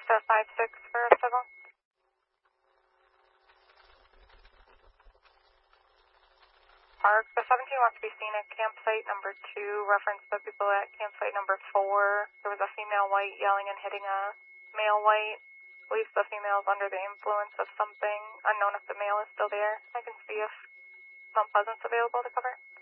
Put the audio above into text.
to 5-6 for civil. Park, the 17 wants to be seen at campsite number 2. Reference the people at campsite number 4. There was a female white yelling and hitting a male white. Believes the female is under the influence of something. Unknown if the male is still there. I can see if Mount Pleasant's available to cover.